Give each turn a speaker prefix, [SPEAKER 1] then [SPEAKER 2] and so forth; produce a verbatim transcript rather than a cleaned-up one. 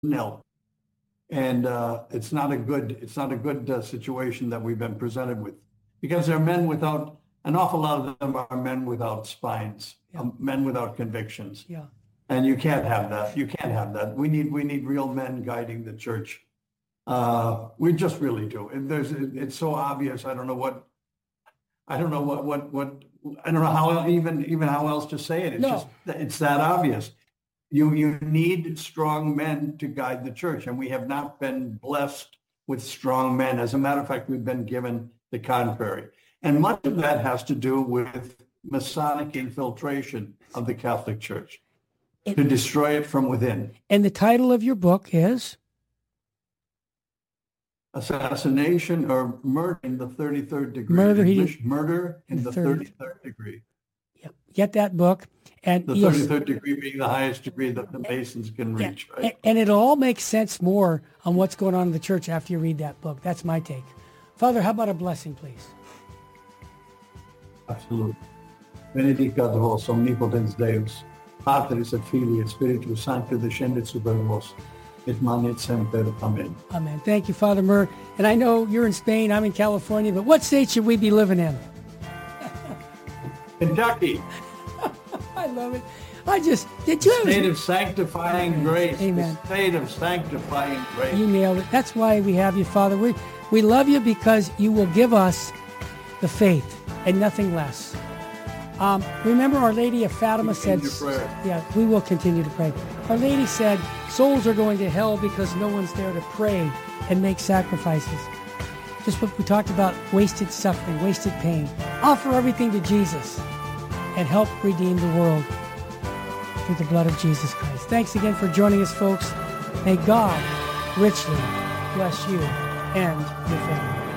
[SPEAKER 1] nil. And uh, it's not a good, it's not a good uh, situation that we've been presented with, because they're men without, an awful lot of them are men without spines,
[SPEAKER 2] Yeah.
[SPEAKER 1] um, men without convictions.
[SPEAKER 2] Yeah.
[SPEAKER 1] And you can't have that. You can't have that. We need, we need real men guiding the church. Uh, we just really do. And there's, it's so obvious. I don't know what, I don't know what, what, what, I don't know how even, even how else to say it. It's
[SPEAKER 2] No.
[SPEAKER 1] just, it's that obvious. You, you need strong men to guide the church, and we have not been blessed with strong men. As a matter of fact, we've been given the contrary. And much of that has to do with Masonic infiltration of the Catholic Church
[SPEAKER 2] It,
[SPEAKER 1] to destroy it from within.
[SPEAKER 2] and the title of your book is?
[SPEAKER 1] Assassination or murder in the thirty-third degree.
[SPEAKER 2] Murder, he
[SPEAKER 1] English,
[SPEAKER 2] did-
[SPEAKER 1] murder in the
[SPEAKER 2] thirty-
[SPEAKER 1] thirty-third degree.
[SPEAKER 2] Yep. Get that book. And
[SPEAKER 1] The
[SPEAKER 2] you'll-
[SPEAKER 1] thirty-third degree being the highest degree that the Masons can
[SPEAKER 2] Yeah,
[SPEAKER 1] reach,
[SPEAKER 2] a-
[SPEAKER 1] right?
[SPEAKER 2] and it'll all make sense more on what's going on in the church after you read that book. That's my take. Father, how about a blessing, please?
[SPEAKER 1] Absolutely. Benedicat vos omnipotens Deus, Patris et Filii et Spiritus Sancti descendit super vos, et manet semper. Amen.
[SPEAKER 2] Amen. Thank you, Father Murr. And I know you're in Spain, I'm in California, but what state should we be living in?
[SPEAKER 1] Kentucky,
[SPEAKER 2] I love it. I just, did you
[SPEAKER 1] state
[SPEAKER 2] ever,
[SPEAKER 1] of sanctifying grace.
[SPEAKER 2] Amen.
[SPEAKER 1] The state of sanctifying grace.
[SPEAKER 2] you nailed it. That's why we have you, Father. We, we love you because you will give us the faith and nothing less. Um, remember Our Lady of Fatima said,
[SPEAKER 1] Continue prayer.
[SPEAKER 2] yeah, we will continue to pray. Our Lady said, souls are going to hell because no one's there to pray and make sacrifices. Just what we talked about, wasted suffering, wasted pain. Offer everything to Jesus and help redeem the world through the blood of Jesus Christ. Thanks again for joining us, folks. May God richly bless you and your family.